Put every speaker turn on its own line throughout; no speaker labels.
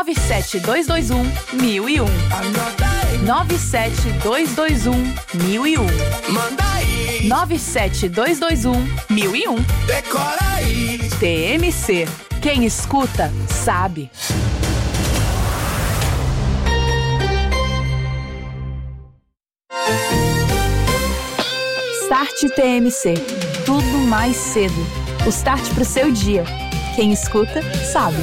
97221-1001. 97221-1001.
Manda aí.
97221-1001.
Decora aí.
TMC. Quem escuta, sabe. Start TMC. Tudo mais cedo. O start pro seu dia. Quem escuta, sabe.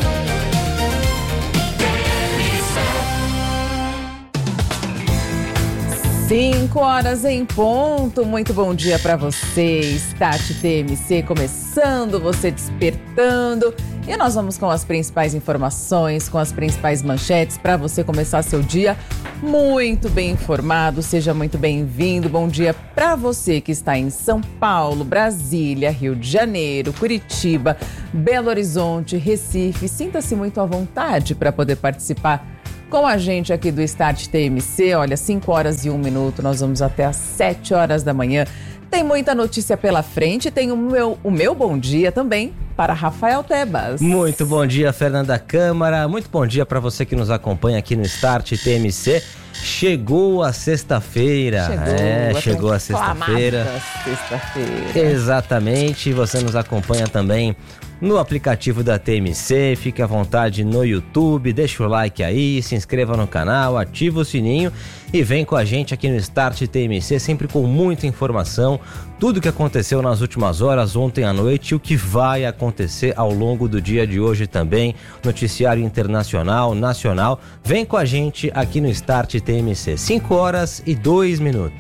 5h em ponto, muito bom dia para você, Start TMC começando, você despertando, e nós vamos com as principais informações, com as principais manchetes para você começar seu dia muito bem informado. Seja muito bem-vindo, bom dia para você que está em São Paulo, Brasília, Rio de Janeiro, Curitiba, Belo Horizonte, Recife. Sinta-se muito à vontade para poder participar com a gente aqui do Start TMC. Olha, 5h01, nós vamos até às 7h da manhã. Tem muita notícia pela frente, tem o meu bom dia também para Rafael Tebas.
Muito bom dia, Fernanda Câmara. Muito bom dia para você que nos acompanha aqui no Start TMC. Chegou a sexta-feira. Chegou a sexta-feira. Exatamente. Você nos acompanha também no aplicativo da TMC, fique à vontade no YouTube, deixa o like aí, se inscreva no canal, ativa o sininho e vem com a gente aqui no Start TMC, sempre com muita informação, tudo que aconteceu nas últimas horas, ontem à noite e o que vai acontecer ao longo do dia de hoje também, noticiário internacional, nacional. Vem com a gente aqui no Start TMC, 5h02.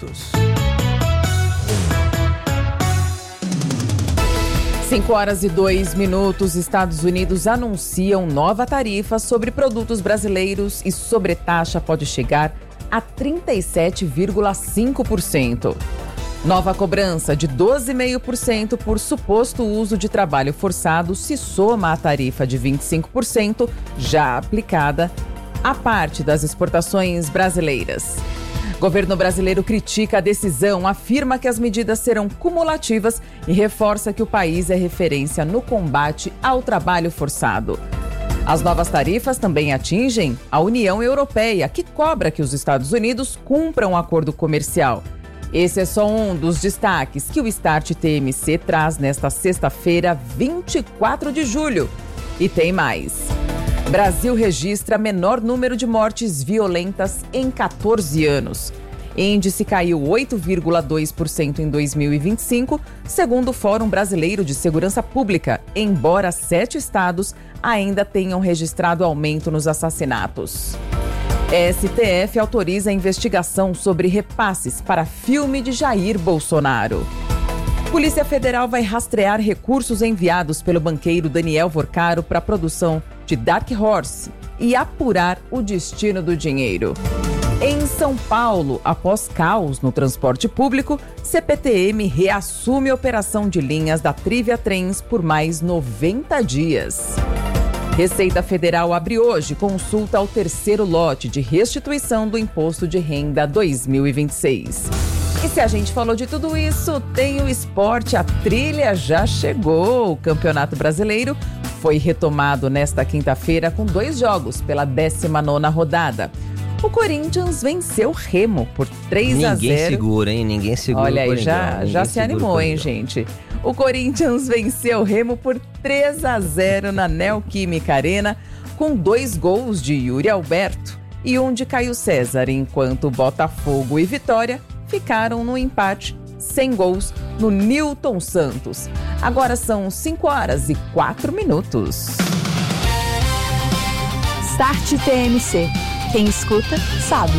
5h02, Estados Unidos anunciam nova tarifa sobre produtos brasileiros e sobretaxa pode chegar a 37,5%. Nova cobrança de 12,5% por suposto uso de trabalho forçado se soma à tarifa de 25% já aplicada à parte das exportações brasileiras. Governo brasileiro critica a decisão, afirma que as medidas serão cumulativas e reforça que o país é referência no combate ao trabalho forçado. As novas tarifas também atingem a União Europeia, que cobra que os Estados Unidos cumpram o acordo comercial. Esse é só um dos destaques que o Start TMC traz nesta sexta-feira, 24 de julho. E tem mais. Brasil registra menor número de mortes violentas em 14 anos. Índice caiu 8,2% em 2025, segundo o Fórum Brasileiro de Segurança Pública, embora 7 estados ainda tenham registrado aumento nos assassinatos. STF autoriza a investigação sobre repasses para filme de Jair Bolsonaro. Polícia Federal vai rastrear recursos enviados pelo banqueiro Daniel Vorcaro para a produção de Dark Horse e apurar o destino do dinheiro. Em São Paulo, após caos no transporte público, CPTM reassume a operação de linhas da Trivia Trens por mais 90 dias. Receita Federal abre hoje consulta ao terceiro lote de restituição do Imposto de Renda 2026. E se a gente falou de tudo isso, tem o esporte, a trilha já chegou. O Campeonato Brasileiro foi retomado nesta quinta-feira com 2 jogos pela 19ª rodada. O Corinthians venceu o Remo por 3-0.
Ninguém segura, hein? Ninguém segura.
Olha aí, já se animou, hein, gente? O Corinthians venceu o Remo por 3-0 na Neoquímica Arena, com 2 gols de Yuri Alberto e um de Caio César, enquanto Botafogo e Vitória ficaram no empate sem gols no Newton Santos. Agora são 5h04.
Start TMC. Quem escuta, sabe.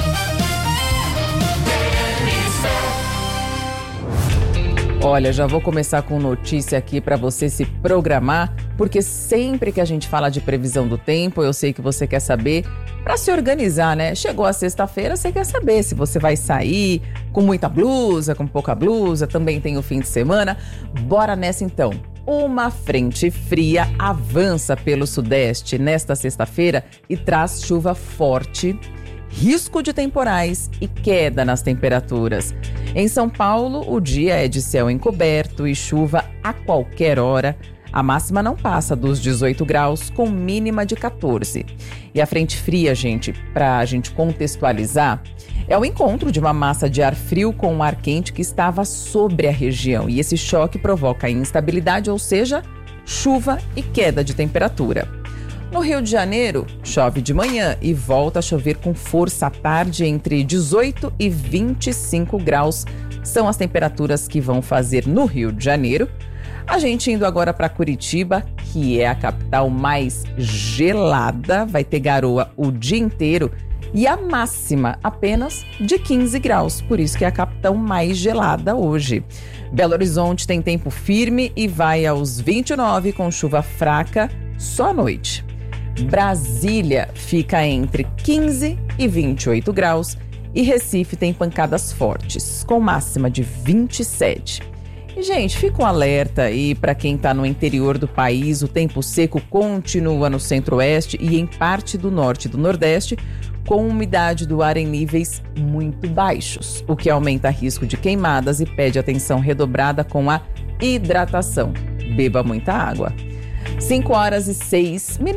Olha, já vou começar com notícia aqui para você se programar, porque sempre que a gente fala de previsão do tempo, eu sei que você quer saber para se organizar, né? Chegou a sexta-feira, você quer saber se você vai sair com muita blusa, com pouca blusa, também tem o fim de semana. Bora nessa então. Uma frente fria avança pelo sudeste nesta sexta-feira e traz chuva forte, risco de temporais e queda nas temperaturas. Em São Paulo, o dia é de céu encoberto e chuva a qualquer hora. A máxima não passa dos 18 graus, com mínima de 14. E a frente fria, gente, para a gente contextualizar, é o encontro de uma massa de ar frio com um ar quente que estava sobre a região. E esse choque provoca instabilidade, ou seja, chuva e queda de temperatura. No Rio de Janeiro, chove de manhã e volta a chover com força à tarde entre 18 e 25 graus. São as temperaturas que vão fazer no Rio de Janeiro. A gente indo agora para Curitiba, que é a capital mais gelada, vai ter garoa o dia inteiro e a máxima apenas de 15 graus, por isso que é a capital mais gelada hoje. Belo Horizonte tem tempo firme e vai aos 29 com chuva fraca só à noite. Brasília fica entre 15 e 28 graus e Recife tem pancadas fortes, com máxima de 27. E, gente, fica um alerta aí para quem está no interior do país. O tempo seco continua no centro-oeste e em parte do norte e do nordeste, com umidade do ar em níveis muito baixos, o que aumenta o risco de queimadas e pede atenção redobrada com a hidratação. Beba muita água. 5h06.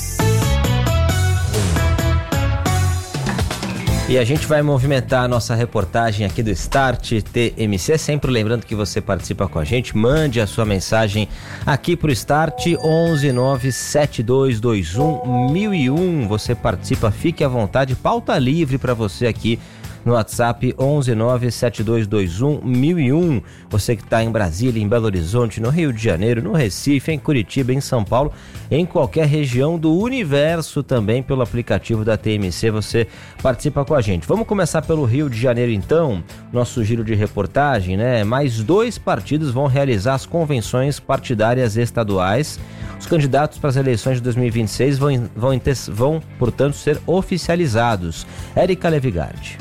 E a gente vai movimentar a nossa reportagem aqui do Start TMC, sempre lembrando que você participa com a gente, mande a sua mensagem aqui pro Start 11972211001, você participa, fique à vontade, pauta livre para você aqui no WhatsApp 11972211001. Você que está em Brasília, em Belo Horizonte, no Rio de Janeiro, no Recife, em Curitiba, em São Paulo, em qualquer região do universo também pelo aplicativo da TMC, você participa com a gente. Vamos começar pelo Rio de Janeiro então, nosso giro de reportagem, né? Mais 2 partidos vão realizar as convenções partidárias estaduais. Os candidatos para as eleições de 2026 vão, portanto, ser oficializados. Érica Levigardi.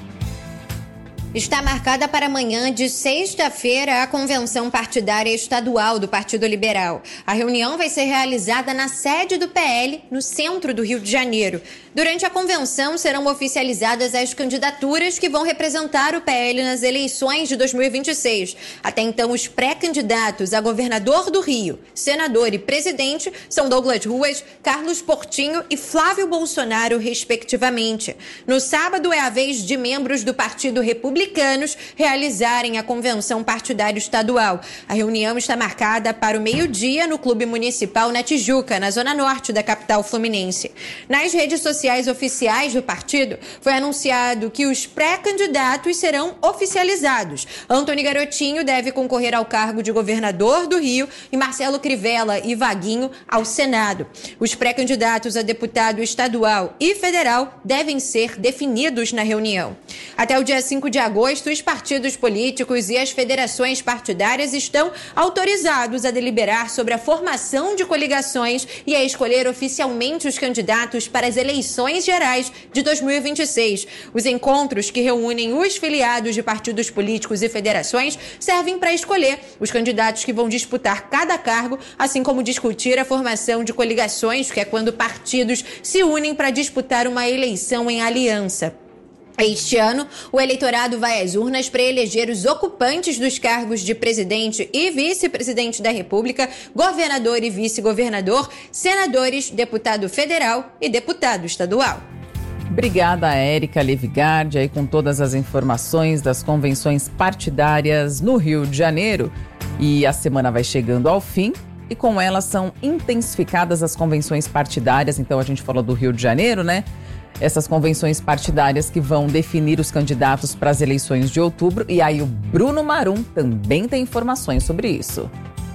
Está marcada para amanhã de sexta-feira a convenção partidária estadual do Partido Liberal. A reunião vai ser realizada na sede do PL, no centro do Rio de Janeiro. Durante a convenção serão oficializadas as candidaturas que vão representar o PL nas eleições de 2026. Até então, os pré-candidatos a governador do Rio, senador e presidente são Douglas Ruas, Carlos Portinho e Flávio Bolsonaro, respectivamente. No sábado é a vez de membros do Partido Republicano realizarem a convenção partidária estadual. A reunião está marcada para o meio-dia no Clube Municipal na Tijuca, na zona norte da capital fluminense. Nas redes sociais oficiais do partido, foi anunciado que os pré-candidatos serão oficializados. Antony Garotinho deve concorrer ao cargo de governador do Rio e Marcelo Crivella e Vaguinho ao Senado. Os pré-candidatos a deputado estadual e federal devem ser definidos na reunião. Até o dia 5 de agosto, os partidos políticos e as federações partidárias estão autorizados a deliberar sobre a formação de coligações e a escolher oficialmente os candidatos para as eleições gerais de 2026. Os encontros que reúnem os filiados de partidos políticos e federações servem para escolher os candidatos que vão disputar cada cargo, assim como discutir a formação de coligações, que é quando partidos se unem para disputar uma eleição em aliança. Este ano, o eleitorado vai às urnas para eleger os ocupantes dos cargos de presidente e vice-presidente da República, governador e vice-governador, senadores, deputado federal e deputado estadual.
Obrigada, Érica Levigardi, aí com todas as informações das convenções partidárias no Rio de Janeiro. E a semana vai chegando ao fim e com ela são intensificadas as convenções partidárias. Então a gente falou do Rio de Janeiro, né? Essas convenções partidárias que vão definir os candidatos para as eleições de outubro. E aí o Bruno Marum também tem informações sobre isso.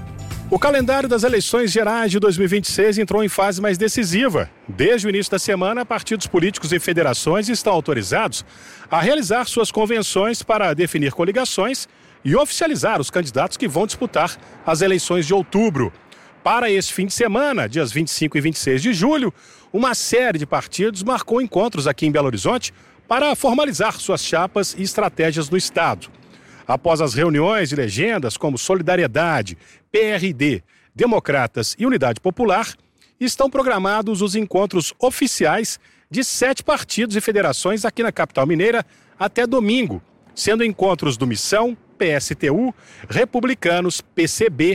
O calendário das eleições gerais de 2026 entrou em fase mais decisiva. Desde o início da semana, partidos políticos e federações estão autorizados a realizar suas convenções para definir coligações e oficializar os candidatos que vão disputar as eleições de outubro. Para esse fim de semana, dias 25 e 26 de julho, uma série de partidos marcou encontros aqui em Belo Horizonte para formalizar suas chapas e estratégias no estado. Após as reuniões de legendas como Solidariedade, PRD, Democratas e Unidade Popular, estão programados os encontros oficiais de 7 partidos e federações aqui na capital mineira até domingo, sendo encontros do Missão, PSTU, Republicanos, PCB,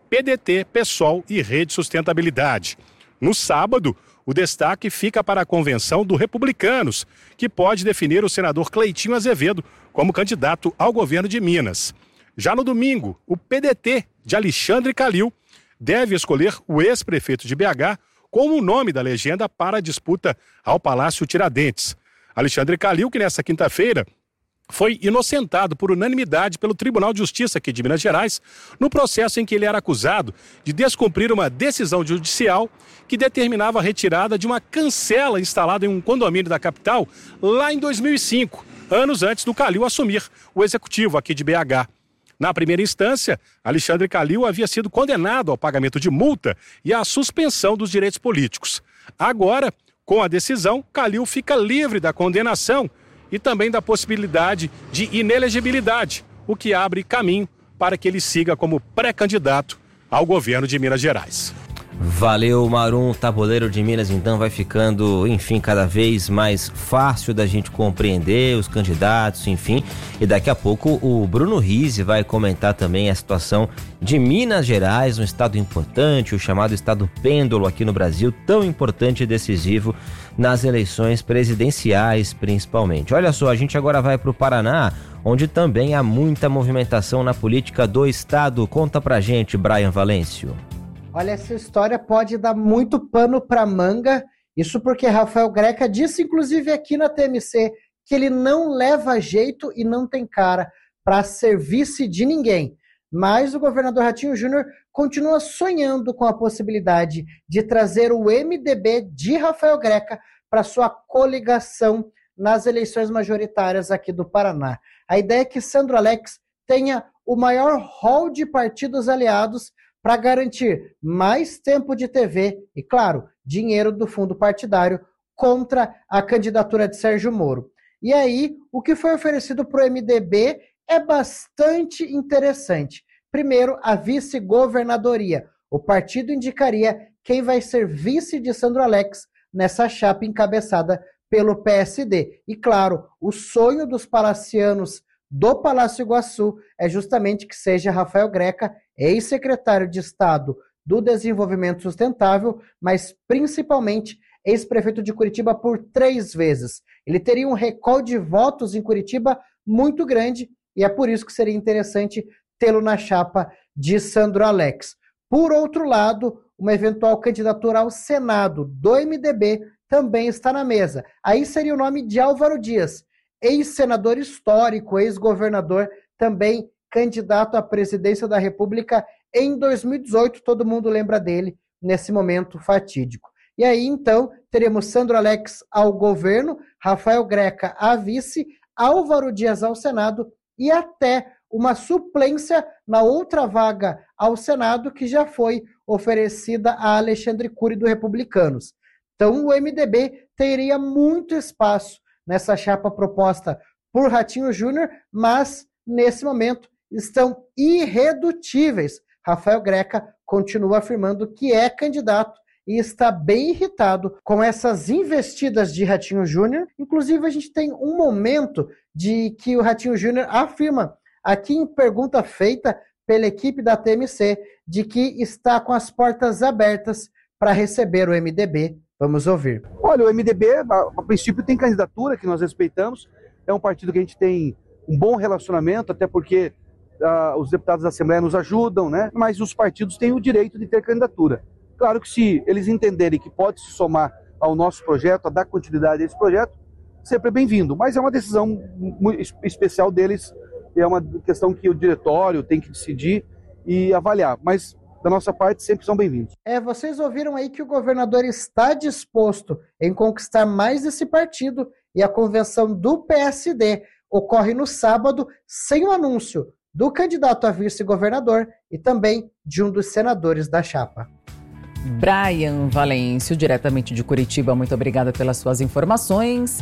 PDT, PSOL e Rede Sustentabilidade. No sábado, o destaque fica para a convenção do Republicanos, que pode definir o senador Cleitinho Azevedo como candidato ao governo de Minas. Já no domingo, o PDT de Alexandre Calil deve escolher o ex-prefeito de BH como o nome da legenda para a disputa ao Palácio Tiradentes. Alexandre Calil, que nesta quinta-feira foi inocentado por unanimidade pelo Tribunal de Justiça aqui de Minas Gerais, no processo em que ele era acusado de descumprir uma decisão judicial que determinava a retirada de uma cancela instalada em um condomínio da capital lá em 2005, anos antes do Calil assumir o executivo aqui de BH. Na primeira instância, Alexandre Calil havia sido condenado ao pagamento de multa e à suspensão dos direitos políticos. Agora, com a decisão, Calil fica livre da condenação e também da possibilidade de inelegibilidade, o que abre caminho para que ele siga como pré-candidato ao governo de Minas Gerais.
Valeu, Marum. O Tabuleiro de Minas, então, vai ficando, enfim, cada vez mais fácil da gente compreender os candidatos, enfim. E daqui a pouco o Bruno Rizzi vai comentar também a situação de Minas Gerais, um estado importante, o chamado estado pêndulo aqui no Brasil, tão importante e decisivo nas eleições presidenciais, principalmente. Olha só, a gente agora vai para o Paraná, onde também há muita movimentação na política do estado. Conta pra gente, Brian Valêncio.
Olha, essa história pode dar muito pano para manga, isso porque Rafael Greca disse, inclusive aqui na TMC, que ele não leva jeito e não tem cara para ser vice de ninguém. Mas o governador Ratinho Júnior continua sonhando com a possibilidade de trazer o MDB de Rafael Greca para sua coligação nas eleições majoritárias aqui do Paraná. A ideia é que Sandro Alex tenha o maior hall de partidos aliados para garantir mais tempo de TV e, claro, dinheiro do fundo partidário contra a candidatura de Sérgio Moro. E aí, o que foi oferecido para o MDB é bastante interessante. Primeiro, a vice-governadoria. O partido indicaria quem vai ser vice de Sandro Alex nessa chapa encabeçada pelo PSD. E, claro, o sonho dos palacianos do Palácio Iguaçu é justamente que seja Rafael Greca, ex-secretário de Estado do Desenvolvimento Sustentável, mas principalmente ex-prefeito de Curitiba por 3 vezes. Ele teria um recorde de votos em Curitiba muito grande e é por isso que seria interessante tê-lo na chapa de Sandro Alex. Por outro lado, uma eventual candidatura ao Senado do MDB também está na mesa. Aí seria o nome de Álvaro Dias, ex-senador histórico, ex-governador, também candidato à presidência da República em 2018, todo mundo lembra dele nesse momento fatídico. E aí, então, teremos Sandro Alex ao governo, Rafael Greca a vice, Álvaro Dias ao Senado e até uma suplência na outra vaga ao Senado que já foi oferecida a Alexandre Cury do Republicanos. Então, o MDB teria muito espaço nessa chapa proposta por Ratinho Júnior, mas, nesse momento, estão irredutíveis. Rafael Greca continua afirmando que é candidato e está bem irritado com essas investidas de Ratinho Júnior. Inclusive, a gente tem um momento de que o Ratinho Júnior afirma, aqui em pergunta feita pela equipe da TMC, de que está com as portas abertas para receber o MDB. Vamos ouvir.
Olha, o MDB, a princípio, tem candidatura que nós respeitamos. É um partido que a gente tem um bom relacionamento, até porque os deputados da Assembleia nos ajudam, né? Mas os partidos têm o direito de ter candidatura. Claro que se eles entenderem que pode se somar ao nosso projeto, a dar continuidade a esse projeto, sempre é bem-vindo. Mas é uma decisão muito especial deles, é uma questão que o diretório tem que decidir e avaliar. Mas da nossa parte, sempre são bem-vindos.
Vocês ouviram aí que o governador está disposto em conquistar mais esse partido e a convenção do PSD ocorre no sábado sem o anúncio do candidato a vice-governador e também de um dos senadores da chapa.
Brian Valêncio, diretamente de Curitiba, muito obrigada pelas suas informações.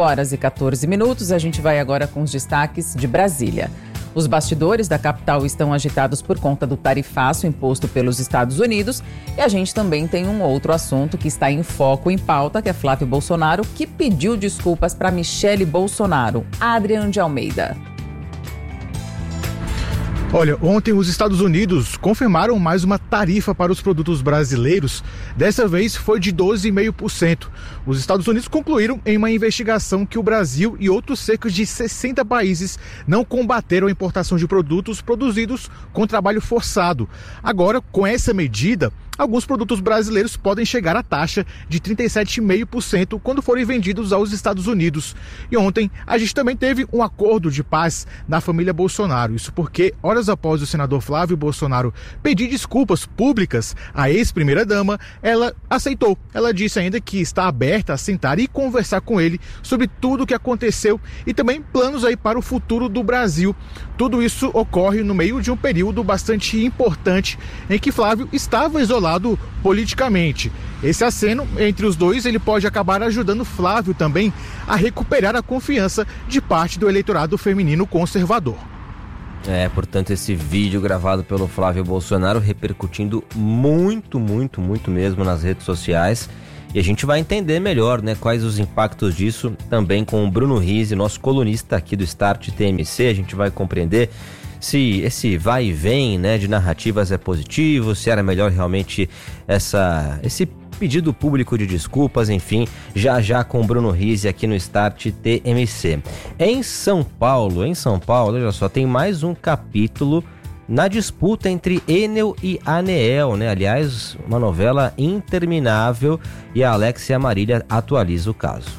5h14. A gente vai agora com os destaques de Brasília. Os bastidores da capital estão agitados por conta do tarifaço imposto pelos Estados Unidos e a gente também tem um outro assunto que está em foco, em pauta, que é Flávio Bolsonaro, que pediu desculpas para Michele Bolsonaro. Adriano de Almeida.
Olha, ontem os Estados Unidos confirmaram mais uma tarifa para os produtos brasileiros. Dessa vez foi de 12,5%. Os Estados Unidos concluíram em uma investigação que o Brasil e outros cerca de 60 países não combateram a importação de produtos produzidos com trabalho forçado. Agora, com essa medida, alguns produtos brasileiros podem chegar à taxa de 37,5% quando forem vendidos aos Estados Unidos. E ontem a gente também teve um acordo de paz na família Bolsonaro. Isso porque, horas após o senador Flávio Bolsonaro pedir desculpas públicas à ex-primeira-dama, ela aceitou. Ela disse ainda que está aberta a sentar e conversar com ele sobre tudo o que aconteceu e também planos aí para o futuro do Brasil. Tudo isso ocorre no meio de um período bastante importante em que Flávio estava isolado politicamente. Esse aceno entre os dois ele pode acabar ajudando Flávio também a recuperar a confiança de parte do eleitorado feminino conservador.
Portanto, esse vídeo gravado pelo Flávio Bolsonaro repercutindo muito mesmo nas redes sociais. E a gente vai entender melhor, né, quais os impactos disso também com o Bruno Rizzi, nosso colunista aqui do Start TMC. A gente vai compreender se esse vai e vem, né, de narrativas é positivo, se era melhor realmente esse pedido público de desculpas, enfim, já com o Bruno Rizzi aqui no Start TMC. Em São Paulo, olha só, tem mais um capítulo na disputa entre Enel e ANEEL, né? Aliás, uma novela interminável, e a Alexia Marília atualiza o caso.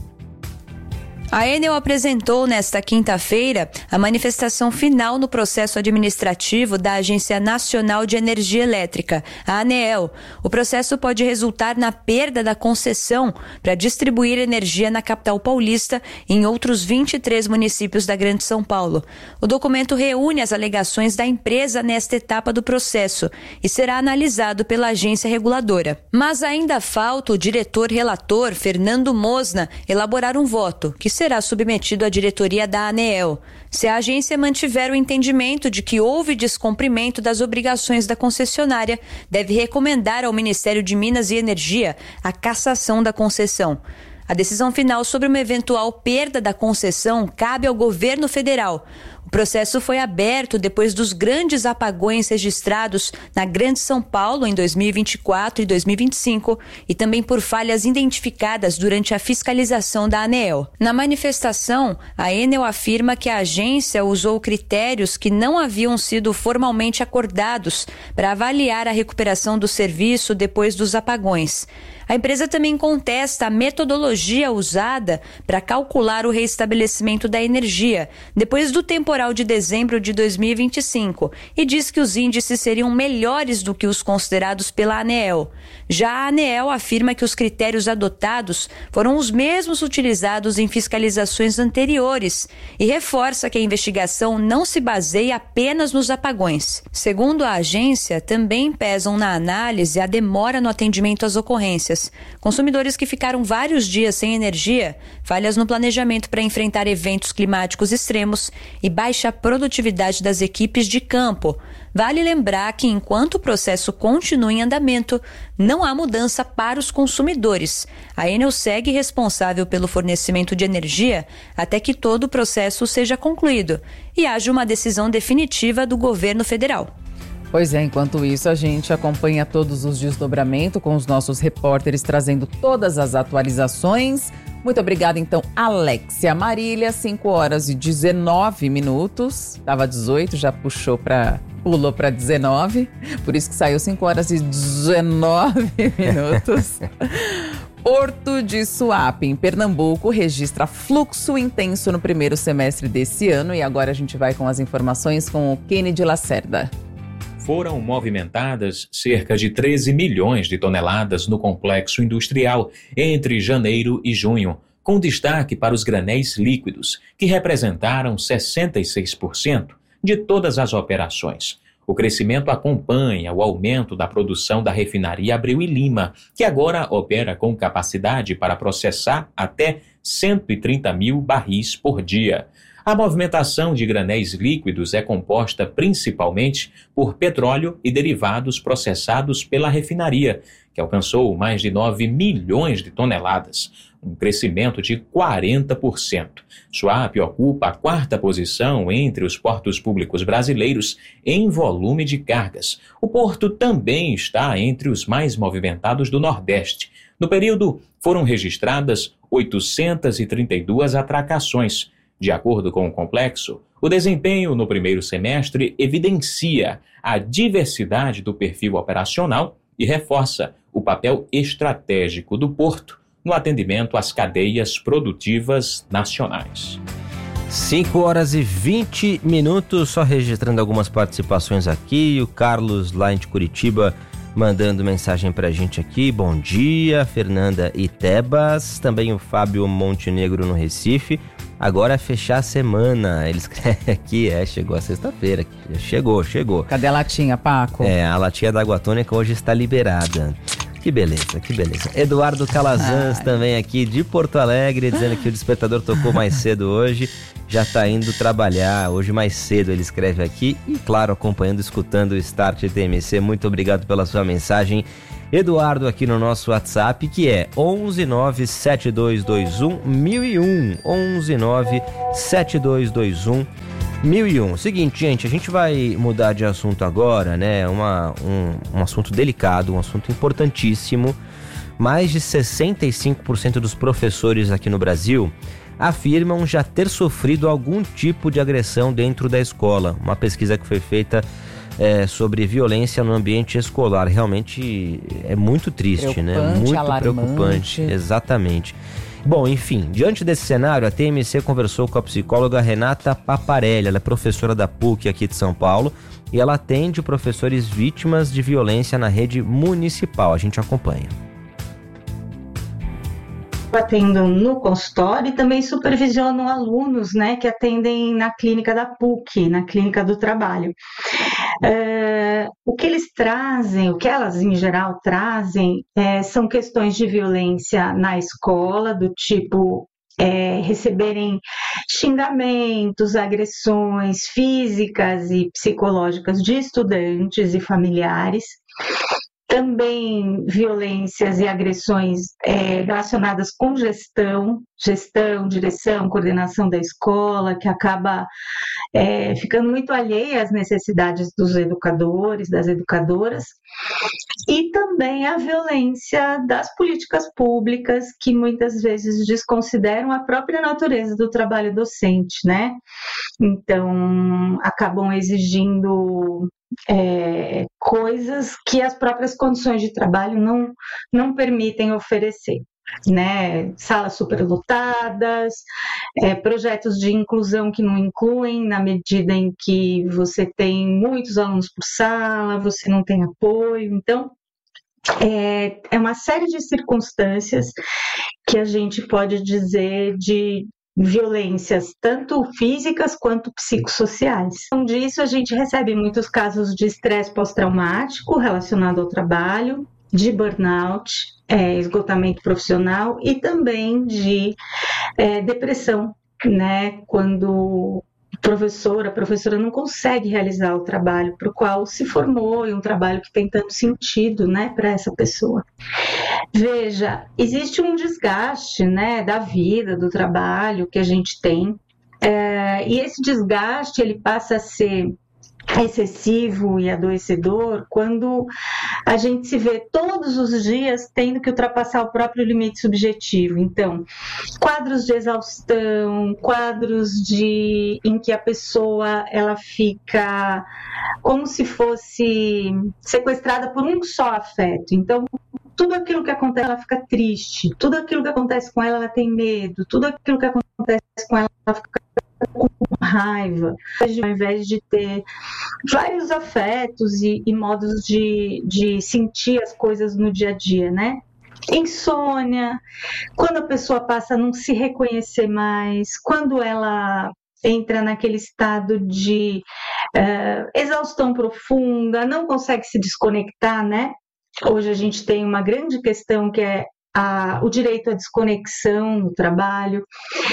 A Enel apresentou nesta quinta-feira a manifestação final no processo administrativo da Agência Nacional de Energia Elétrica, a ANEEL. O processo pode resultar na perda da concessão para distribuir energia na capital paulista e em outros 23 municípios da Grande São Paulo. O documento reúne as alegações da empresa nesta etapa do processo e será analisado pela agência reguladora. Mas ainda falta o diretor relator, Fernando Mosna, elaborar um voto, que será submetido à diretoria da ANEEL. Se a agência mantiver o entendimento de que houve descumprimento das obrigações da concessionária, deve recomendar ao Ministério de Minas e Energia a cassação da concessão. A decisão final sobre uma eventual perda da concessão cabe ao governo federal. O processo foi aberto depois dos grandes apagões registrados na Grande São Paulo em 2024 e 2025 e também por falhas identificadas durante a fiscalização da ANEEL. Na manifestação, a Enel afirma que a agência usou critérios que não haviam sido formalmente acordados para avaliar a recuperação do serviço depois dos apagões. A empresa também contesta a metodologia usada para calcular o restabelecimento da energia depois do temporal de dezembro de 2025 e diz que os índices seriam melhores do que os considerados pela ANEEL. Já a ANEEL afirma que os critérios adotados foram os mesmos utilizados em fiscalizações anteriores e reforça que a investigação não se baseia apenas nos apagões. Segundo a agência, também pesam na análise a demora no atendimento às ocorrências. Consumidores que ficaram vários dias sem energia, falhas no planejamento para enfrentar eventos climáticos extremos e baixa produtividade das equipes de campo. Vale lembrar que, enquanto o processo continua em andamento, não há mudança para os consumidores. A Enel segue responsável pelo fornecimento de energia até que todo o processo seja concluído e haja uma decisão definitiva do governo federal.
Pois é, enquanto isso a gente acompanha todos os desdobramentos com os nossos repórteres trazendo todas as atualizações. Muito obrigada então, Alexia Marília, 5h19. Tava 18, já pulou para 19, por isso que saiu 5h19. Porto de Suape, em Pernambuco, registra fluxo intenso no primeiro semestre desse ano e agora a gente vai com as informações com o Kennedy Lacerda.
Foram movimentadas cerca de 13 milhões de toneladas no complexo industrial entre janeiro e junho, com destaque para os granéis líquidos, que representaram 66% de todas as operações. O crescimento acompanha o aumento da produção da refinaria Abreu e Lima, que agora opera com capacidade para processar até 130 mil barris por dia. A movimentação de granéis líquidos é composta principalmente por petróleo e derivados processados pela refinaria, que que alcançou mais de 9 milhões de toneladas, um crescimento de 40%. Suape ocupa a 4ª posição entre os portos públicos brasileiros em volume de cargas. O porto também está entre os mais movimentados do Nordeste. No período, foram registradas 832 atracações. De acordo com o complexo, o desempenho no primeiro semestre evidencia a diversidade do perfil operacional e reforça o papel estratégico do porto no atendimento às cadeias produtivas nacionais.
5h20, só registrando algumas participações aqui. O Carlos, lá de Curitiba, mandando mensagem pra gente aqui. Bom dia, Fernanda e Tebas. Também o Fábio Montenegro no Recife. Agora é fechar a semana. Ele escreve aqui, chegou a sexta-feira. Chegou.
Cadê a latinha, Paco?
A latinha da água tônica hoje está liberada. Que beleza. Eduardo Calazans também aqui de Porto Alegre, dizendo que o despertador tocou mais cedo hoje, já está indo trabalhar hoje mais cedo, ele escreve aqui. E claro, acompanhando, escutando o Start TMC. Muito obrigado pela sua mensagem, Eduardo, aqui no nosso WhatsApp, que é 11972211001, 11972211001. Seguinte, gente, a gente vai mudar de assunto agora, né? Um assunto delicado, um assunto importantíssimo. Mais de 65% dos professores aqui no Brasil afirmam já ter sofrido algum tipo de agressão dentro da escola. Uma pesquisa que foi feita sobre violência no ambiente escolar. Realmente é muito triste, né? Muito
alarmante.
Preocupante, exatamente. Bom, enfim, diante desse cenário, a TMC conversou com a psicóloga Renata Paparelli. Ela é professora da PUC aqui de São Paulo e ela atende professores vítimas de violência na rede municipal. A gente acompanha.
Atendo no consultório e também supervisiono alunos, né, que atendem na clínica da PUC, na clínica do trabalho. O que eles trazem, o que elas em geral trazem, são questões de violência na escola, do tipo receberem xingamentos, agressões físicas e psicológicas de estudantes e familiares. Também violências e agressões relacionadas com gestão, direção, coordenação da escola, que acaba ficando muito alheia às necessidades dos educadores, das educadoras, e também a violência das políticas públicas, que muitas vezes desconsideram a própria natureza do trabalho docente, né? Então, acabam exigindo coisas que as próprias condições de trabalho não permitem oferecer, né? Salas superlotadas, projetos de inclusão que não incluem, na medida em que você tem muitos alunos por sala, você não tem apoio. Então, é uma série de circunstâncias que a gente pode dizer de violências tanto físicas quanto psicossociais. Então, disso a gente recebe muitos casos de estresse pós-traumático relacionado ao trabalho, de burnout, esgotamento profissional e também de depressão, né? Quando a professora não consegue realizar o trabalho para o qual se formou e um trabalho que tem tanto sentido, né, para essa pessoa. Veja, existe um desgaste, né, da vida, do trabalho que a gente tem, e esse desgaste ele passa a ser excessivo e adoecedor quando a gente se vê todos os dias tendo que ultrapassar o próprio limite subjetivo. Então, quadros de exaustão, quadros em que a pessoa ela fica como se fosse sequestrada por um só afeto. Então, tudo aquilo que acontece, ela fica triste, tudo aquilo que acontece com ela tem medo, tudo aquilo que acontece com ela fica com raiva, ao invés de ter vários afetos e modos de sentir as coisas no dia a dia, né? Insônia, quando a pessoa passa a não se reconhecer mais, quando ela entra naquele estado de exaustão profunda, não consegue se desconectar, né? Hoje a gente tem uma grande questão que é o direito à desconexão no trabalho,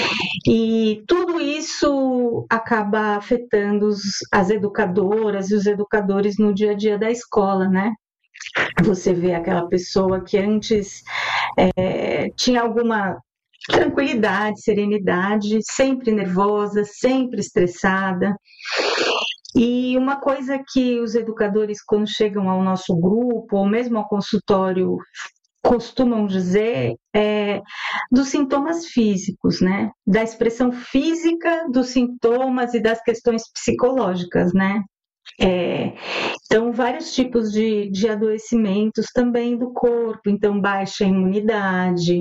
e tudo isso acaba afetando as educadoras e os educadores no dia a dia da escola, né? Você vê aquela pessoa que antes tinha alguma tranquilidade, serenidade, sempre nervosa, sempre estressada. E uma coisa que os educadores, quando chegam ao nosso grupo, ou mesmo ao consultório, costumam dizer dos sintomas físicos, né? Da expressão física dos sintomas e das questões psicológicas, né? Então, vários tipos de adoecimentos também do corpo, então baixa imunidade,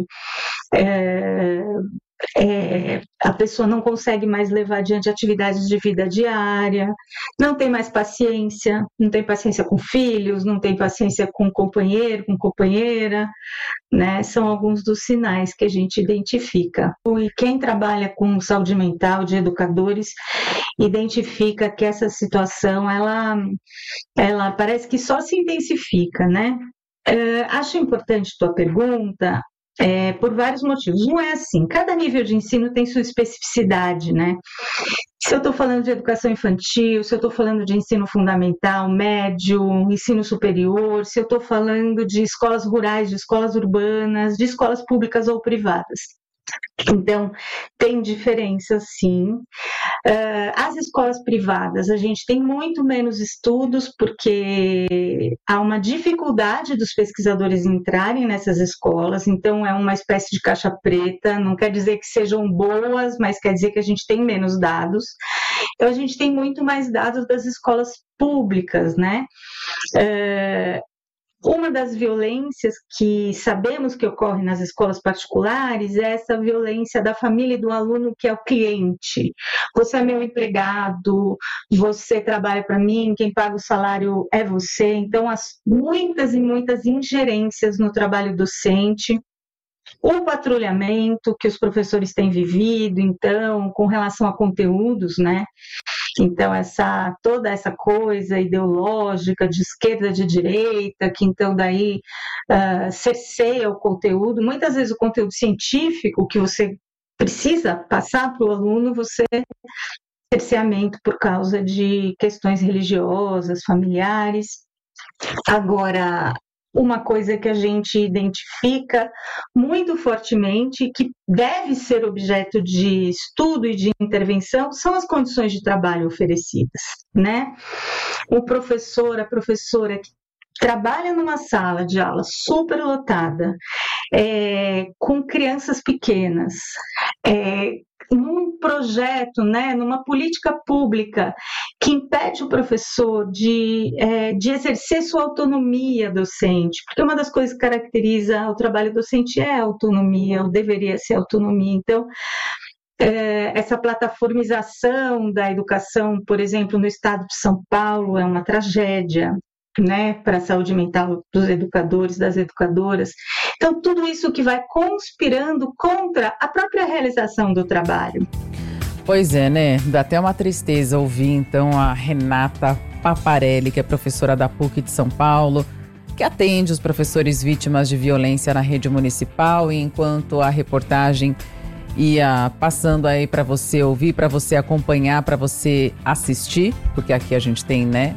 a pessoa não consegue mais levar adiante atividades de vida diária, não tem mais paciência, não tem paciência com filhos, não tem paciência com companheiro, com companheira, né? São alguns dos sinais que a gente identifica. E quem trabalha com saúde mental de educadores identifica que essa situação, ela parece que só se intensifica, né? Acho importante tua pergunta, por vários motivos. Um é assim, cada nível de ensino tem sua especificidade, né? Se eu estou falando de educação infantil, se eu estou falando de ensino fundamental, médio, ensino superior, se eu estou falando de escolas rurais, de escolas urbanas, de escolas públicas ou privadas. Então, tem diferença, sim. As escolas privadas, a gente tem muito menos estudos, porque há uma dificuldade dos pesquisadores entrarem nessas escolas, então é uma espécie de caixa preta, não quer dizer que sejam boas, mas quer dizer que a gente tem menos dados. Então, a gente tem muito mais dados das escolas públicas, né? Uma das violências que sabemos que ocorre nas escolas particulares é essa violência da família e do aluno, que é o cliente. Você é meu empregado, você trabalha para mim, quem paga o salário é você. Então, muitas e muitas ingerências no trabalho docente. O patrulhamento que os professores têm vivido, então, com relação a conteúdos, né? Então, toda essa coisa ideológica de esquerda, de direita, que então daí cerceia o conteúdo. Muitas vezes o conteúdo científico que você precisa passar para o aluno, você cerceamento por causa de questões religiosas, familiares. Agora, uma coisa que a gente identifica muito fortemente, que deve ser objeto de estudo e de intervenção, são as condições de trabalho oferecidas, né? O professor, a professora que trabalha numa sala de aula superlotada, com crianças pequenas, num projeto, né, numa política pública que impede o professor de exercer sua autonomia docente, porque uma das coisas que caracteriza o trabalho docente é a autonomia, ou deveria ser a autonomia. Então, essa plataformização da educação, por exemplo, no estado de São Paulo, é uma tragédia, né, para a saúde mental dos educadores, das educadoras. Então, tudo isso que vai conspirando contra a própria realização do trabalho.
Pois é, né? Dá até uma tristeza ouvir, então, a Renata Paparelli, que é professora da PUC de São Paulo, que atende os professores vítimas de violência na rede municipal, e enquanto a reportagem ia passando aí para você ouvir, para você acompanhar, para você assistir, porque aqui a gente tem, né,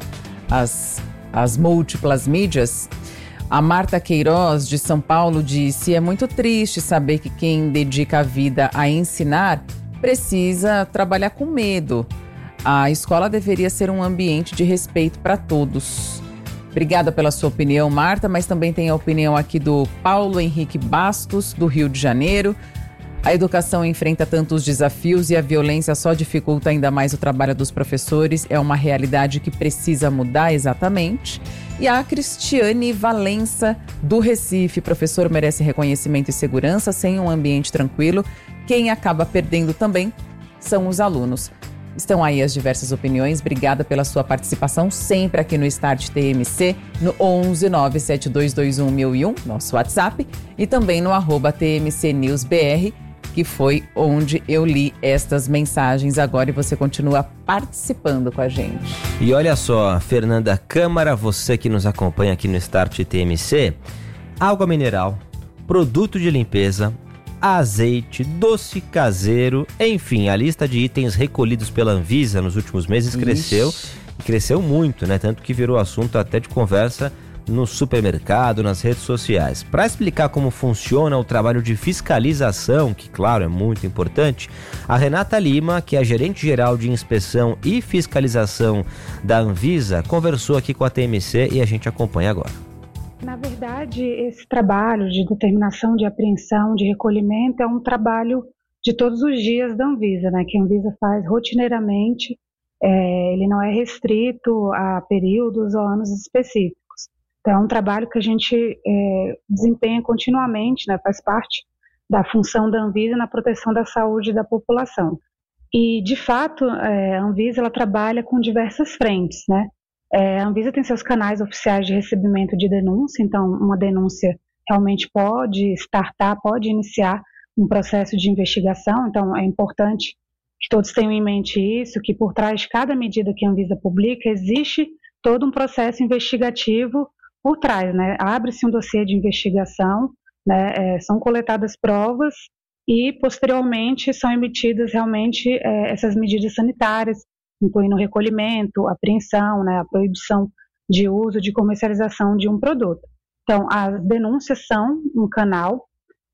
as múltiplas mídias. A Marta Queiroz, de São Paulo, disse: é muito triste saber que quem dedica a vida a ensinar precisa trabalhar com medo. A escola deveria ser um ambiente de respeito para todos. Obrigada pela sua opinião, Marta, mas também tem a opinião aqui do Paulo Henrique Bastos, do Rio de Janeiro. A educação enfrenta tantos desafios e a violência só dificulta ainda mais o trabalho dos professores. É uma realidade que precisa mudar, exatamente. E a Cristiane Valença, do Recife: professor merece reconhecimento e segurança. Sem um ambiente tranquilo, quem acaba perdendo também são os alunos. Estão aí as diversas opiniões. Obrigada pela sua participação, sempre aqui no Start TMC, no 11 97221 1001, nosso WhatsApp, e também no @TMCNewsBR, que foi onde eu li estas mensagens agora, e você continua participando com a gente.
E olha só, Fernanda Câmara, você que nos acompanha aqui no Start TMC, água mineral, produto de limpeza, azeite, doce caseiro, enfim, a lista de itens recolhidos pela Anvisa nos últimos meses cresceu muito, né? Tanto que virou assunto até de conversa no supermercado, nas redes sociais. Para explicar como funciona o trabalho de fiscalização, que claro é muito importante, a Renata Lima, que é a gerente-geral de inspeção e fiscalização da Anvisa, conversou aqui com a TMC e a gente acompanha agora.
Na verdade, esse trabalho de determinação, de apreensão, de recolhimento é um trabalho de todos os dias da Anvisa, né, que a Anvisa faz rotineiramente. Ele não é restrito a períodos ou anos específicos. Então, é um trabalho que a gente desempenha continuamente, né, faz parte da função da Anvisa na proteção da saúde da população. E, de fato, a Anvisa ela trabalha com diversas frentes, né? A Anvisa tem seus canais oficiais de recebimento de denúncia, então uma denúncia realmente pode startar, pode iniciar um processo de investigação, então é importante que todos tenham em mente isso, que por trás de cada medida que a Anvisa publica existe todo um processo investigativo por trás, né? Abre-se um dossiê de investigação, né? São coletadas provas e posteriormente são emitidas realmente essas medidas sanitárias, incluindo o recolhimento, a apreensão, né? A proibição de uso, de comercialização de um produto. Então, as denúncias são um canal,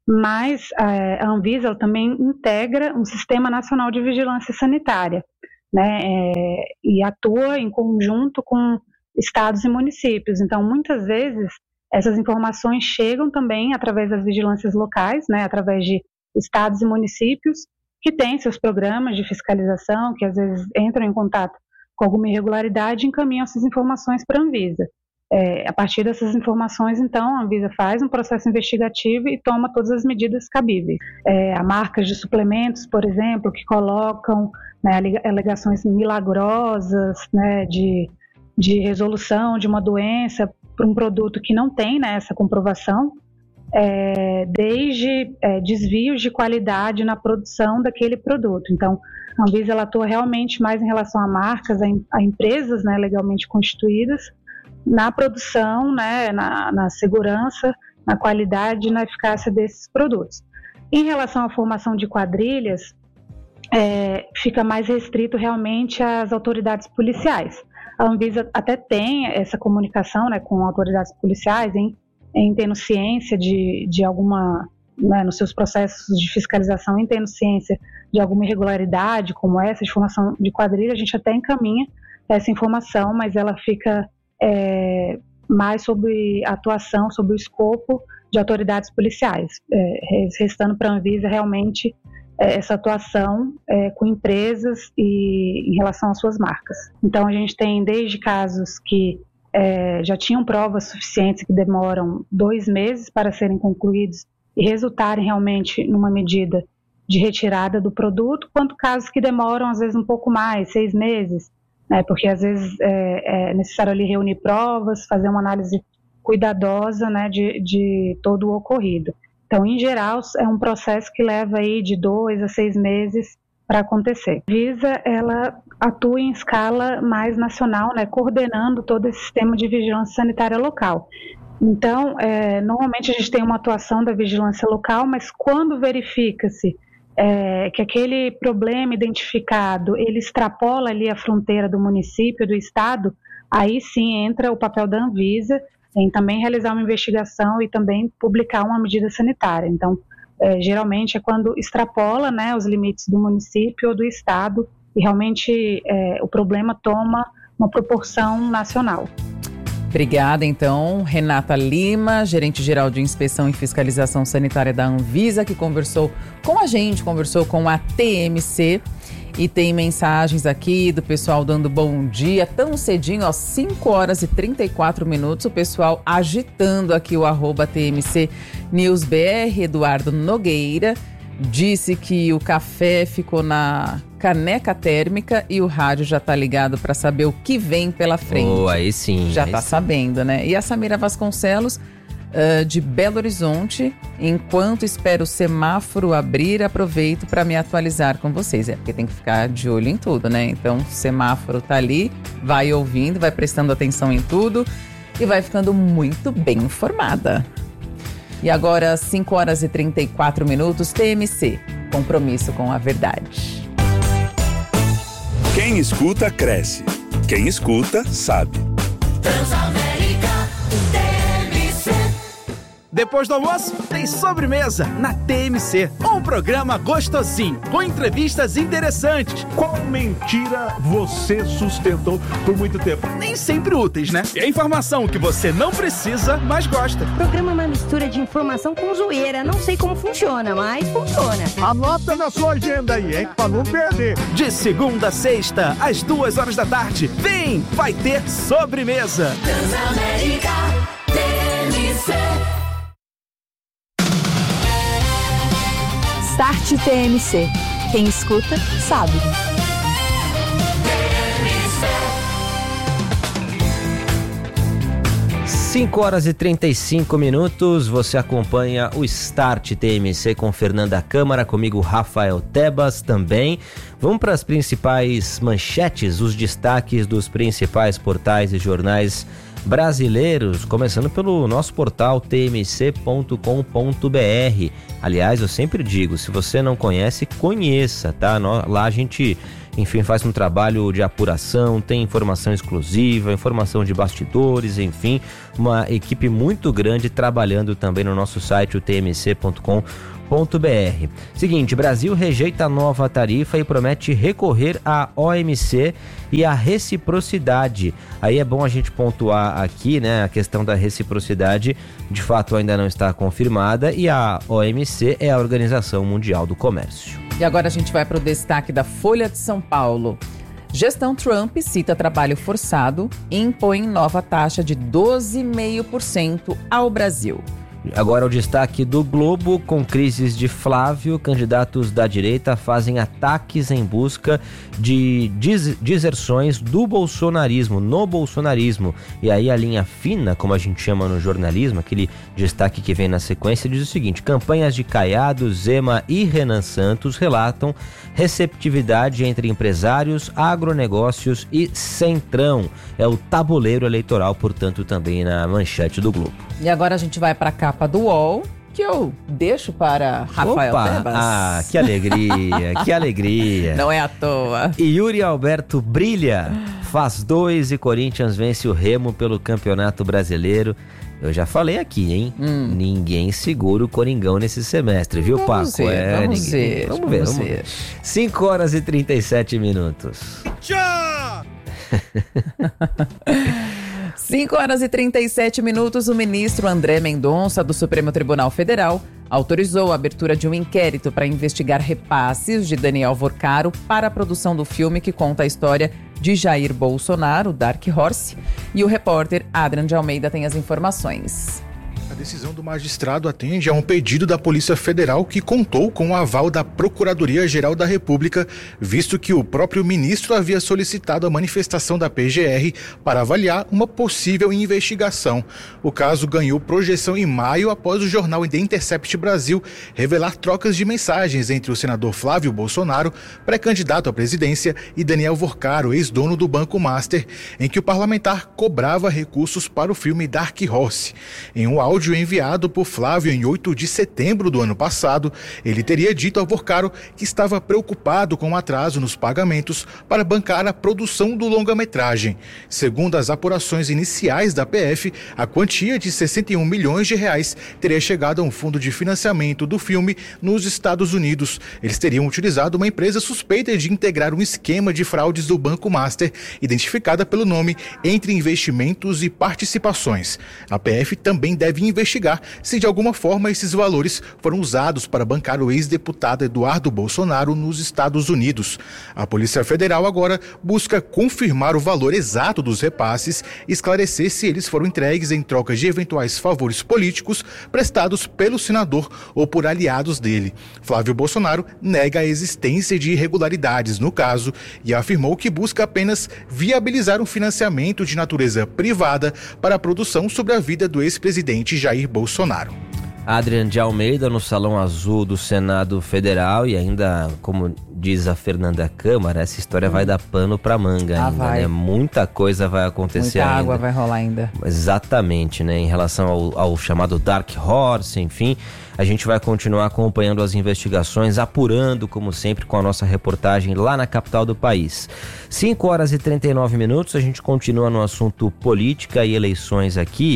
mas a Anvisa também integra um Sistema Nacional de Vigilância Sanitária, né, e atua em conjunto com estados e municípios. Então, muitas vezes, essas informações chegam também através das vigilâncias locais, né, através de estados e municípios que têm seus programas de fiscalização, que às vezes entram em contato com alguma irregularidade e encaminham essas informações para a Anvisa. A partir dessas informações, então, a Anvisa faz um processo investigativo e toma todas as medidas cabíveis. Há marcas de suplementos, por exemplo, que colocam, né, alegações milagrosas, né, de resolução de uma doença para um produto que não tem, né, essa comprovação, desde desvios de qualidade na produção daquele produto. Então, a Anvisa ela atua realmente mais em relação a marcas, a empresas, né, legalmente constituídas, na produção, né, na segurança, na qualidade e na eficácia desses produtos. Em relação à formação de quadrilhas, fica mais restrito realmente às autoridades policiais. A Anvisa até tem essa comunicação, né, com autoridades policiais em tendo ciência de alguma, né, nos seus processos de fiscalização, em tendo ciência de alguma irregularidade como essa, de formação de quadrilha, a gente até encaminha essa informação, mas ela fica mais sobre a atuação, sobre o escopo de autoridades policiais, restando para a Anvisa realmente essa atuação com empresas e em relação às suas marcas. Então a gente tem desde casos que já tinham provas suficientes que demoram 2 meses para serem concluídos e resultarem realmente numa medida de retirada do produto, quanto casos que demoram às vezes um pouco mais, 6 meses, né, porque às vezes é necessário ali reunir provas, fazer uma análise cuidadosa, né, de todo o ocorrido. Então, em geral, é um processo que leva aí de 2 a 6 meses para acontecer. A Anvisa, ela atua em escala mais nacional, né, coordenando todo esse sistema de vigilância sanitária local. Então, normalmente a gente tem uma atuação da vigilância local, mas quando verifica-se que aquele problema identificado, ele extrapola ali a fronteira do município, do estado, aí sim entra o papel da Anvisa em também realizar uma investigação e também publicar uma medida sanitária. Então, geralmente é quando extrapola, né, os limites do município ou do estado e realmente o problema toma uma proporção nacional.
Obrigada, então, Renata Lima, gerente-geral de Inspeção e Fiscalização Sanitária da Anvisa, que conversou com a gente, conversou com a TMC. E tem mensagens aqui do pessoal dando bom dia, tão cedinho, ó, 5h34, o pessoal agitando aqui o @TMC NewsBR. Eduardo Nogueira disse que o café ficou na caneca térmica e o rádio já tá ligado para saber o que vem pela frente.
Oh, aí sim.
Já tá sabendo, né? E a Samira Vasconcelos, de Belo Horizonte, enquanto espero o semáforo abrir, aproveito para me atualizar com vocês. Porque tem que ficar de olho em tudo, né? Então, o semáforo tá ali, vai ouvindo, vai prestando atenção em tudo e vai ficando muito bem informada. E agora, 5h34, TMC, compromisso com a verdade.
Quem escuta, cresce. Quem escuta, sabe.
Transamérica,
depois do almoço, tem sobremesa na TMC. Um programa gostosinho, com entrevistas interessantes.
Qual mentira você sustentou por muito tempo?
Nem sempre úteis, né? E a informação que você não precisa, mas gosta.
O programa é uma mistura de informação com zoeira. Não sei como funciona, mas funciona.
Anota na sua agenda aí, hein? Pra não perder.
De segunda a sexta, às 2h da tarde. Vem, vai ter sobremesa.
Transamérica TMC.
Start TMC. Quem escuta, sabe.
5h35, você acompanha o Start TMC com Fernanda Câmara, comigo Rafael Tebas também. Vamos para as principais manchetes, os destaques dos principais portais e jornais brasileiros, começando pelo nosso portal tmc.com.br. Aliás, eu sempre digo, se você não conhece, conheça, tá? Lá a gente, enfim, faz um trabalho de apuração, tem informação exclusiva, informação de bastidores, enfim, uma equipe muito grande trabalhando também no nosso site, o tmc.com.br. Seguinte, Brasil rejeita a nova tarifa e promete recorrer à OMC e à reciprocidade. Aí é bom a gente pontuar aqui, né, a questão da reciprocidade, de fato ainda não está confirmada, e a OMC é a Organização Mundial do Comércio.
E agora a gente vai para o destaque da Folha de São Paulo. Gestão Trump cita trabalho forçado e impõe nova taxa de 12,5% ao Brasil.
Agora o destaque do Globo, com crises de Flávio, candidatos da direita fazem ataques em busca de deserções do bolsonarismo, no bolsonarismo. E aí a linha fina, como a gente chama no jornalismo, aquele destaque que vem na sequência, diz o seguinte: campanhas de Caiado, Zema e Renan Santos relatam receptividade entre empresários, agronegócios e Centrão. É o tabuleiro eleitoral, portanto, também na manchete do Globo.
E agora a gente vai para a capa do UOL, que eu deixo para Rafael Tebas.
Ah, que alegria, que alegria.
Não é à toa.
E Yuri Alberto brilha, faz 2 e Corinthians vence o Remo pelo Campeonato Brasileiro. Eu já falei aqui, hein? Ninguém segura o Coringão nesse semestre, viu, Paco?
Vamos ver.
5h37.
Tchau!
5h37, o ministro André Mendonça, do Supremo Tribunal Federal, autorizou a abertura de um inquérito para investigar repasses de Daniel Vorcaro para a produção do filme que conta a história de Jair Bolsonaro, Dark Horse. E o repórter Adrian de Almeida tem as informações.
A decisão do magistrado atende a um pedido da Polícia Federal que contou com o aval da Procuradoria-Geral da República, visto que o próprio ministro havia solicitado a manifestação da PGR para avaliar uma possível investigação. O caso ganhou projeção em maio após o jornal The Intercept Brasil revelar trocas de mensagens entre o senador Flávio Bolsonaro, pré-candidato à presidência, e Daniel Vorcaro, ex-dono do Banco Master, em que o parlamentar cobrava recursos para o filme Dark Horse. Em um áudio enviado por Flávio em 8 de setembro do ano passado, ele teria dito ao Vorcaro que estava preocupado com o atraso nos pagamentos para bancar a produção do longa-metragem. Segundo as apurações iniciais da PF, a quantia de 61 milhões de reais teria chegado a um fundo de financiamento do filme nos Estados Unidos. Eles teriam utilizado uma empresa suspeita de integrar um esquema de fraudes do Banco Master, identificada pelo nome Entre Investimentos e Participações. A PF também deve investigar se de alguma forma esses valores foram usados para bancar o ex-deputado Eduardo Bolsonaro nos Estados Unidos. A Polícia Federal agora busca confirmar o valor exato dos repasses e esclarecer se eles foram entregues em troca de eventuais favores políticos prestados pelo senador ou por aliados dele. Flávio Bolsonaro nega a existência de irregularidades no caso e afirmou que busca apenas viabilizar um financiamento de natureza privada para a produção sobre a vida do ex-presidente Jair Bolsonaro.
Adrian de Almeida no Salão Azul do Senado Federal, e ainda, como diz a Fernanda Câmara, essa história vai dar pano pra manga ainda,
vai.
Né? Muita coisa vai acontecer ainda.
Muita água vai rolar ainda.
Exatamente, né? Em relação ao chamado Dark Horse, enfim, a gente vai continuar acompanhando as investigações, apurando, como sempre, com a nossa reportagem lá na capital do país. 5h39, a gente continua no assunto política e eleições aqui.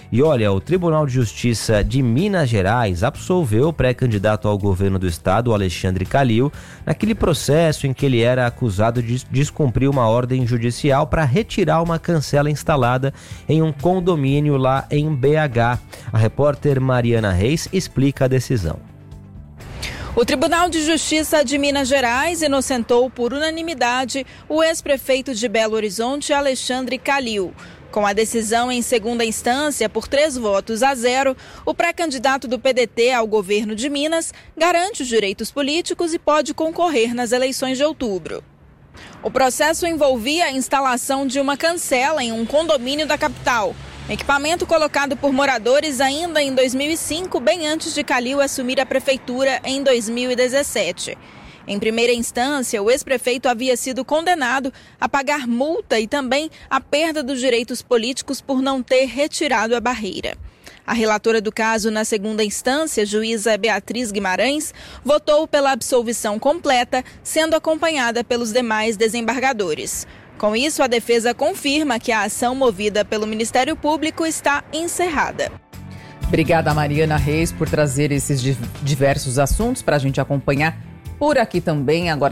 E olha, o Tribunal de Justiça de Minas Gerais absolveu o pré-candidato ao governo do estado, o Alexandre Calil, naquele processo em que ele era acusado de descumprir uma ordem judicial para retirar uma cancela instalada em um condomínio lá em BH. A repórter Mariana Reis explica a decisão.
O Tribunal de Justiça de Minas Gerais inocentou por unanimidade o ex-prefeito de Belo Horizonte, Alexandre Calil. Com a decisão em segunda instância por 3-0, o pré-candidato do PDT ao governo de Minas garante os direitos políticos e pode concorrer nas eleições de outubro. O processo envolvia a instalação de uma cancela em um condomínio da capital, equipamento colocado por moradores ainda em 2005, bem antes de Calil assumir a prefeitura em 2017. Em primeira instância, o ex-prefeito havia sido condenado a pagar multa e também a perda dos direitos políticos por não ter retirado a barreira. A relatora do caso na segunda instância, juíza Beatriz Guimarães, votou pela absolvição completa, sendo acompanhada pelos demais desembargadores. Com isso, a defesa confirma que a ação movida pelo Ministério Público está encerrada.
Obrigada, Mariana Reis, por trazer esses diversos assuntos para a gente acompanhar por aqui também. Agora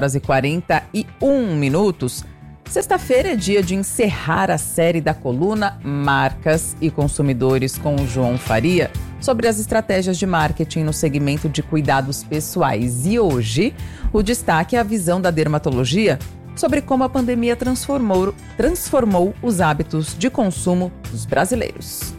5h41. Sexta-feira é dia de encerrar a série da coluna Marcas e Consumidores com o João Faria sobre as estratégias de marketing no segmento de cuidados pessoais. E hoje o destaque é a visão da dermatologia sobre como a pandemia transformou os hábitos de consumo dos brasileiros.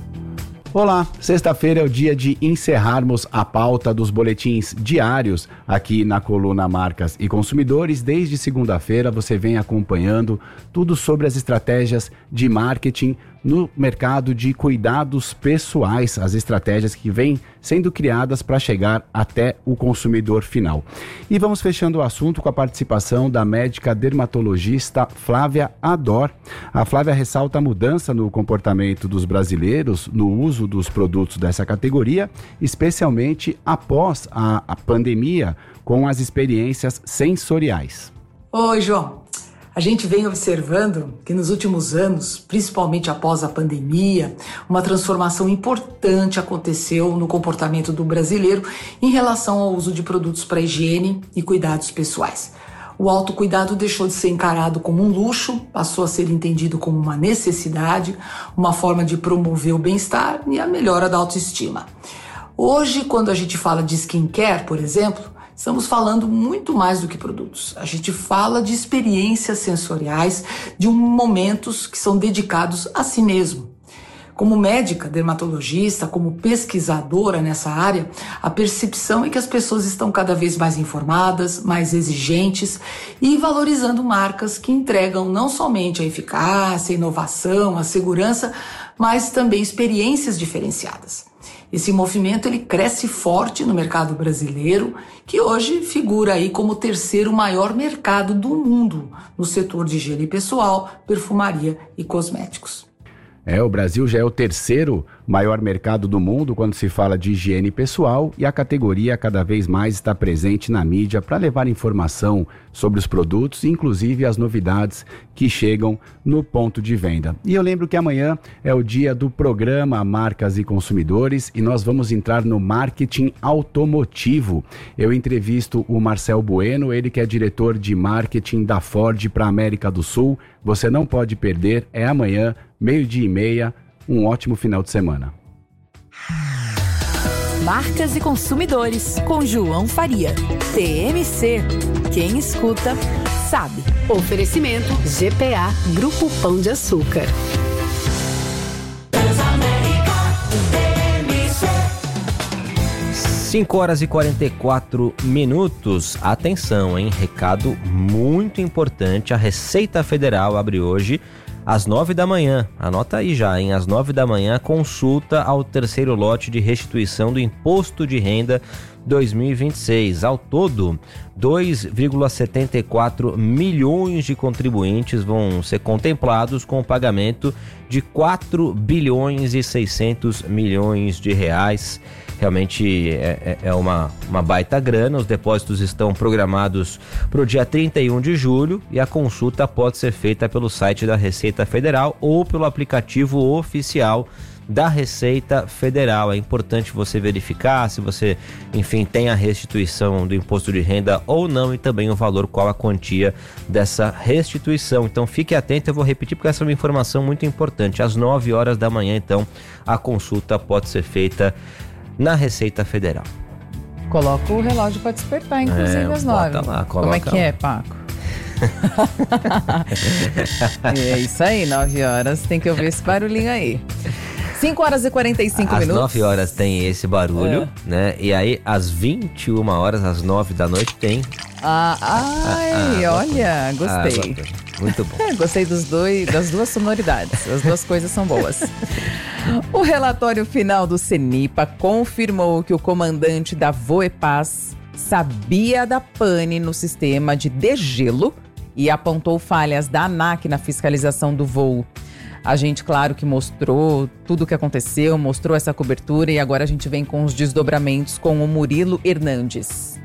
Olá, sexta-feira é o dia de encerrarmos a pauta dos boletins diários aqui na coluna Marcas e Consumidores. Desde segunda-feira você vem acompanhando tudo sobre as estratégias de marketing no mercado de cuidados pessoais, as estratégias que vêm sendo criadas para chegar até o consumidor final. E vamos fechando o assunto com a participação da médica dermatologista Flávia Ador. A Flávia ressalta a mudança no comportamento dos brasileiros no uso dos produtos dessa categoria, especialmente após a pandemia, com as experiências sensoriais.
Oi, João. A gente vem observando que nos últimos anos, principalmente após a pandemia, uma transformação importante aconteceu no comportamento do brasileiro em relação ao uso de produtos para higiene e cuidados pessoais. O autocuidado deixou de ser encarado como um luxo, passou a ser entendido como uma necessidade, uma forma de promover o bem-estar e a melhora da autoestima. Hoje, quando a gente fala de skincare, por exemplo, estamos falando muito mais do que produtos. A gente fala de experiências sensoriais, de momentos que são dedicados a si mesmo. Como médica, dermatologista, como pesquisadora nessa área, a percepção é que as pessoas estão cada vez mais informadas, mais exigentes e valorizando marcas que entregam não somente a eficácia, a inovação, a segurança, mas também experiências diferenciadas. Esse movimento ele cresce forte no mercado brasileiro, que hoje figura aí como o terceiro maior mercado do mundo no setor de higiene pessoal, perfumaria e cosméticos.
O Brasil já é o terceiro maior mercado do mundo quando se fala de higiene pessoal e a categoria cada vez mais está presente na mídia para levar informação sobre os produtos, inclusive as novidades que chegam no ponto de venda. E eu lembro que amanhã é o dia do programa Marcas e Consumidores e nós vamos entrar no marketing automotivo. Eu entrevisto o Marcel Bueno, ele que é diretor de marketing da Ford para a América do Sul. Você não pode perder, é amanhã, 12h30, um ótimo final de semana.
Marcas e Consumidores, com João Faria. TMC, quem escuta, sabe.
Oferecimento GPA, Grupo Pão de Açúcar.
5h44. Atenção, hein? Recado muito importante. A Receita Federal abre hoje às 9 da manhã. Anota aí já, hein? Às 9 da manhã, consulta ao terceiro lote de restituição do Imposto de Renda 2026. Ao todo, 2,74 milhões de contribuintes vão ser contemplados com o pagamento de 4 bilhões e 600 milhões de reais. Realmente é uma baita grana. Os depósitos estão programados para o dia 31 de julho e a consulta pode ser feita pelo site da Receita Federal ou pelo aplicativo oficial da Receita Federal. É importante você verificar se você, enfim, tem a restituição do imposto de renda ou não, e também o valor, qual a quantia dessa restituição. Então fique atento, eu vou repetir porque essa é uma informação muito importante. Às 9 horas da manhã, então, a consulta pode ser feita na Receita Federal.
Coloca o relógio para despertar, inclusive, às 9.
Lá,
como é que é, Paco? É isso aí, 9 horas, tem que ouvir esse barulhinho aí. 5 horas e 45 minutos.
Às 9 horas tem esse barulho, né? E aí, às 21 horas, às 9 da noite, tem...
olha, gostei.
Muito bom.
Gostei das duas sonoridades. As duas coisas são boas. O relatório final do CENIPA confirmou que o comandante da Voepaz sabia da pane no sistema de degelo e apontou falhas da ANAC na fiscalização do voo. A gente, claro, que mostrou tudo o que aconteceu, mostrou essa cobertura, e agora a gente vem com os desdobramentos com o Murilo Hernandes.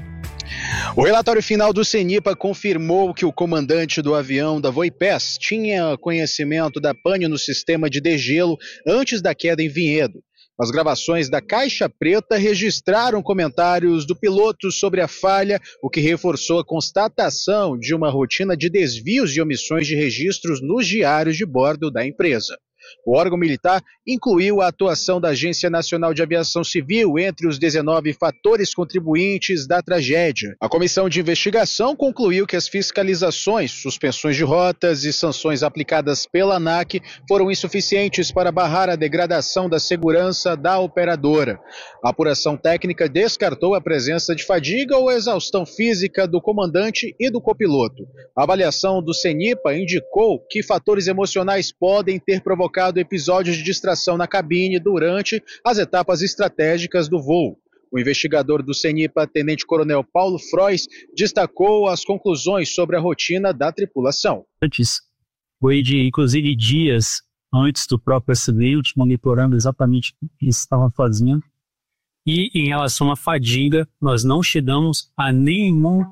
O relatório final do CENIPA confirmou que o comandante do avião da Voepaz tinha conhecimento da pane no sistema de degelo antes da queda em Vinhedo. As gravações da Caixa Preta registraram comentários do piloto sobre a falha, o que reforçou a constatação de uma rotina de desvios e omissões de registros nos diários de bordo da empresa. O órgão militar incluiu a atuação da Agência Nacional de Aviação Civil entre os 19 fatores contribuintes da tragédia. A comissão de investigação concluiu que as fiscalizações, suspensões de rotas e sanções aplicadas pela ANAC foram insuficientes para barrar a degradação da segurança da operadora. A apuração técnica descartou a presença de fadiga ou exaustão física do comandante e do copiloto. A avaliação do CENIPA indicou que fatores emocionais podem ter provocado episódios de distração na cabine durante as etapas estratégicas do voo. O investigador do CENIPA, Tenente-Coronel Paulo Frois, destacou as conclusões sobre a rotina da tripulação.
Foi inclusive dias antes do próprio acidente, monitorando exatamente o que estavam fazendo. E em relação à fadiga, nós não chegamos a nenhum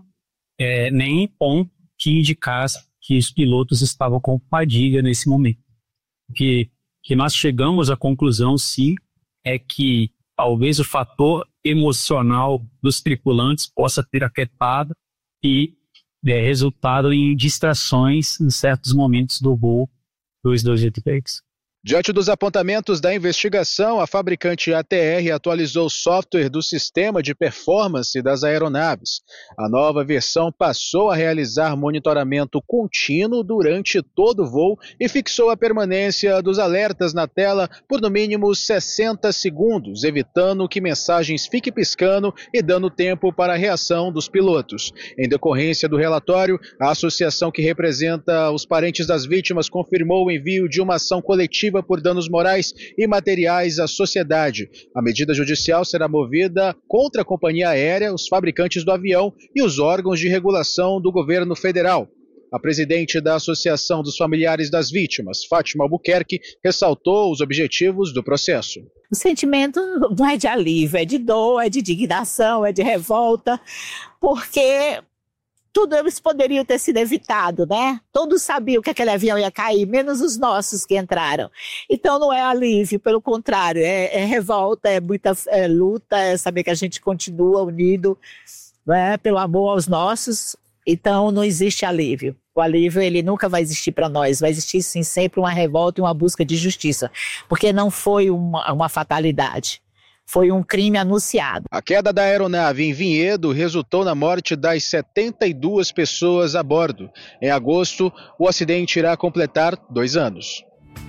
ponto que indicasse que os pilotos estavam com fadiga nesse momento. Que nós chegamos à conclusão, sim, é que talvez o fator emocional dos tripulantes possa ter afetado e resultado em distrações em certos momentos do voo dos 283.
Diante dos apontamentos da investigação, a fabricante ATR atualizou o software do sistema de performance das aeronaves. A nova versão passou a realizar monitoramento contínuo durante todo o voo e fixou a permanência dos alertas na tela por no mínimo 60 segundos, evitando que mensagens fiquem piscando e dando tempo para a reação dos pilotos. Em decorrência do relatório, a associação que representa os parentes das vítimas confirmou o envio de uma ação coletiva por danos morais e materiais à sociedade. A medida judicial será movida contra a companhia aérea, os fabricantes do avião e os órgãos de regulação do governo federal. A presidente da Associação dos Familiares das Vítimas, Fátima Albuquerque, ressaltou os objetivos do processo.
O sentimento não é de alívio, é de dor, é de indignação, é de revolta, porque tudo eles poderiam ter sido evitado, né? Todos sabiam que aquele avião ia cair, menos os nossos que entraram. Então não é alívio, pelo contrário, é revolta, é muita luta, é saber que a gente continua unido, né, pelo amor aos nossos. Então não existe alívio. O alívio ele nunca vai existir para nós, vai existir sim sempre uma revolta e uma busca de justiça, porque não foi uma fatalidade. Foi um crime anunciado.
A queda da aeronave em Vinhedo resultou na morte das 72 pessoas a bordo. Em agosto, o acidente irá completar 2 anos.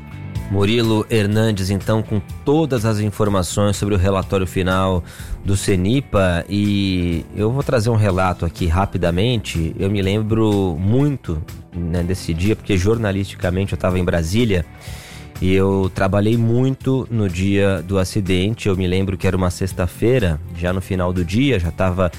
Murilo Hernandes, então, com todas as informações sobre o relatório final do CENIPA. E eu vou trazer um relato aqui rapidamente. Eu me lembro muito, né, desse dia, porque jornalisticamente eu estava em Brasília. E eu trabalhei muito no dia do acidente. Eu me lembro que era uma sexta-feira, já no final do dia, já estava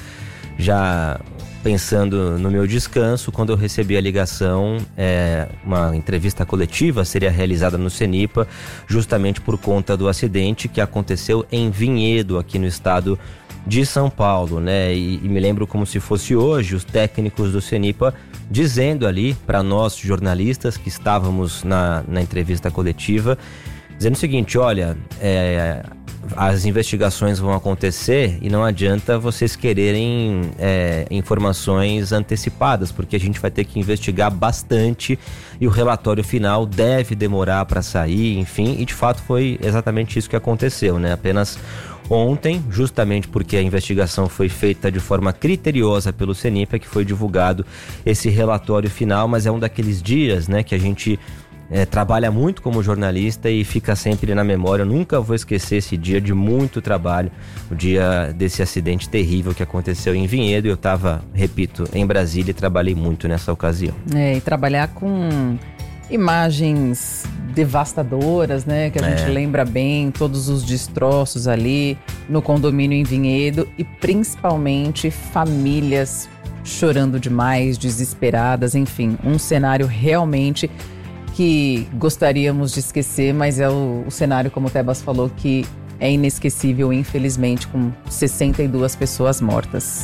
pensando no meu descanso, quando eu recebi a ligação. Uma entrevista coletiva seria realizada no CENIPA, justamente por conta do acidente que aconteceu em Vinhedo, aqui no estado de São Paulo, né? E me lembro como se fosse hoje, os técnicos do CENIPA dizendo ali para nós jornalistas que estávamos na entrevista coletiva dizendo o seguinte, olha, as investigações vão acontecer e não adianta vocês quererem informações antecipadas, porque a gente vai ter que investigar bastante e o relatório final deve demorar para sair, enfim, e de fato foi exatamente isso que aconteceu, né? Apenas ontem, justamente porque a investigação foi feita de forma criteriosa pelo CENIPA, que foi divulgado esse relatório final, mas é um daqueles dias, né, que a gente trabalha muito como jornalista e fica sempre na memória. Eu nunca vou esquecer esse dia de muito trabalho, o dia desse acidente terrível que aconteceu em Vinhedo. Eu estava, repito, em Brasília e trabalhei muito nessa ocasião.
E trabalhar com imagens devastadoras, né, que a gente lembra bem, todos os destroços ali no condomínio em Vinhedo e principalmente famílias chorando demais, desesperadas, enfim, um cenário realmente que gostaríamos de esquecer, mas é o cenário, como o Tebas falou, que é inesquecível, infelizmente, com 62 pessoas mortas.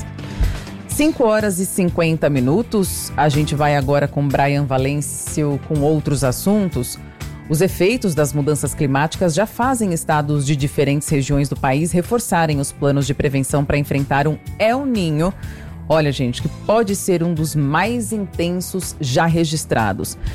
5h50, a gente vai agora com Brian Valêncio com outros assuntos. Os efeitos das mudanças climáticas já fazem estados de diferentes regiões do país reforçarem os planos de prevenção para enfrentar um El Niño. Olha, gente, que pode ser um dos mais intensos já registrados.